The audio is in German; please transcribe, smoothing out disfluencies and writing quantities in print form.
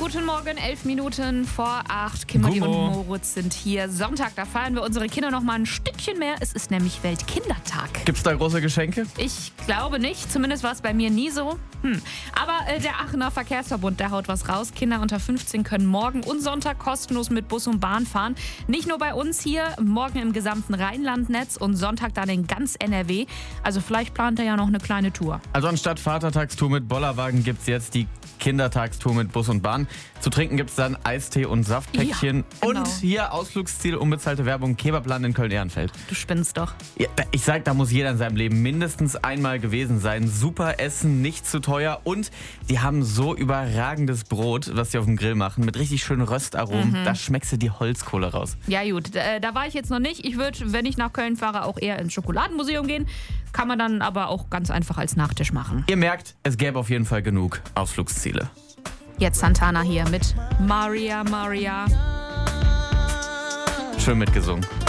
guten Morgen, 11 Minuten vor 8. Kimberly und Gummo. Moritz sind hier. Sonntag, da feiern wir unsere Kinder noch mal ein Stückchen mehr. Es ist nämlich Weltkindertag. Gibt's da große Geschenke? Ich glaube nicht, zumindest war es bei mir nie so. Aber der Aachener Verkehrsverbund, der haut was raus. Kinder unter 15 können morgen und Sonntag kostenlos mit Bus und Bahn fahren. Nicht nur bei uns hier, morgen im gesamten Rheinlandnetz und Sonntag dann in ganz NRW. Also vielleicht plant er ja noch eine kleine Tour. Also anstatt Vatertagstour mit Bollerwagen gibt's jetzt die Kindertagstour mit Bus und Bahn. Zu trinken gibt's dann Eistee und Saftpäckchen. Ja, genau. Und hier Ausflugsziel, unbezahlte Werbung, Kebabland in Köln-Ehrenfeld. Du spinnst doch. Ja, ich sag, da muss jeder in seinem Leben mindestens einmal gewesen sein. Super Essen, nicht zu teuer und die haben so überragendes Brot, was sie auf dem Grill machen, mit richtig schönen Röstaromen. Da schmeckst du die Holzkohle raus. Ja gut, da war ich jetzt noch nicht. Ich würde, wenn ich nach Köln fahre, auch eher ins Schokoladenmuseum gehen. Kann man dann aber auch ganz einfach als Nachtisch machen. Ihr merkt, es gäbe auf jeden Fall genug Ausflugsziele. Jetzt Santana hier mit Maria, Maria. Schön mitgesungen.